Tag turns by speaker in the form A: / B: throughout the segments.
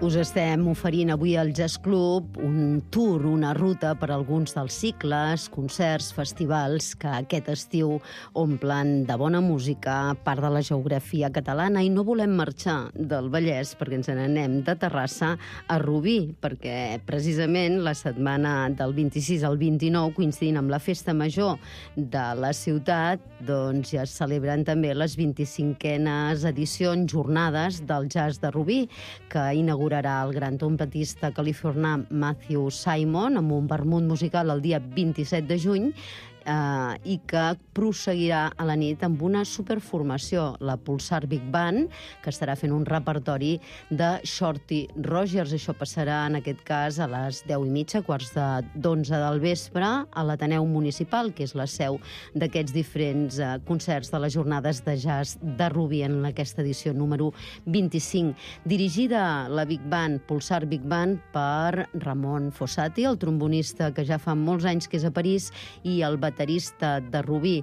A: Us estem oferint avui al Jazz Club un tour, una ruta per alguns dels cicles, concerts, festivals que aquest estiu omplen de bona música, part de la geografia catalana, i no volem marxar del Vallès perquè ens n'anem de Terrassa a Rubí, perquè precisament la setmana del 26 al 29, coincidint amb la festa major de la ciutat, doncs ja es celebren també les 25enes edicions, jornades del jazz de Rubí, que inaugurarà el gran trompetista californià Matthew Simon amb un vermut musical el dia 27 de juny i que prosseguirà a la nit amb una superformació, la Pulsar Big Band, que estarà fent un repertori de Shorty Rogers. Això passarà, en aquest cas, a les 10:30, quarts d'11 del vespre, a l'Ateneu Municipal, que és la seu d'aquests diferents concerts de les jornades de jazz de Rubí en aquesta edició número 25. Dirigida la Big Band, Pulsar Big Band, per Ramon Fossati, el trombonista que ja fa molts anys que és a París, i el baterista de Rubí,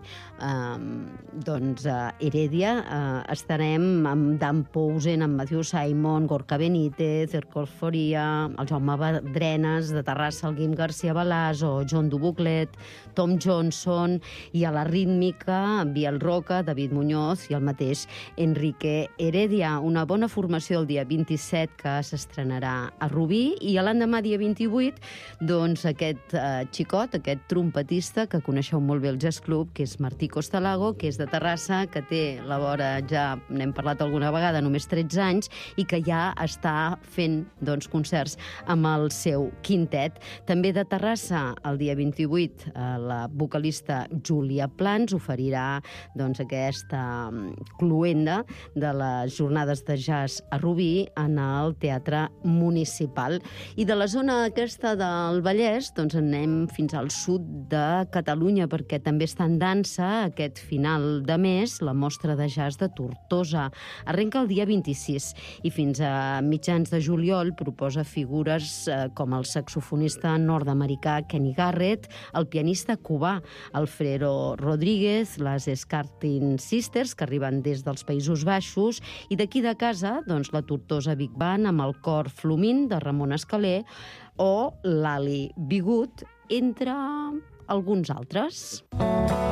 A: Heredia. Estarem amb Dan Pousen, amb Matthew Simon, Gorka Benítez, Ercol Foria, el Jaume Badrenas, de Terrassa, el Guim García Balàs, o John Dubuclet, Tom Johnson, i a la rítmica, Biel Roca, David Muñoz i el mateix Enrique Heredia. Una bona formació el dia 27, que s'estrenarà a Rubí, i l'endemà, dia 28, doncs aquest xicot, aquest trompetista que coneixeu molt bé el Jazz Club, que és Martí Costalago, que és de Terrassa, que té la vora, ja n'hem parlat alguna vegada, només 13 anys, i que ja està fent concerts amb el seu quintet. També de Terrassa, el dia 28, la vocalista Júlia Plans oferirà aquesta cluenda de les jornades de jazz a Rubí en el Teatre Municipal. I de la zona aquesta del Vallès, anem fins al sud de Catalunya, perquè també està en dansa aquest final de mes la mostra de jazz de Tortosa. Arrenca el dia 26 i fins a mitjans de juliol proposa figures com el saxofonista nord-americà Kenny Garrett, el pianista cubà Alfredo Rodríguez, les Scartin Sisters, que arriben des dels Països Baixos, i d'aquí de casa, la Tortosa Big Band amb el cor Flumín de Ramon Escaler o l'Ali Bigut, entre alguns altres.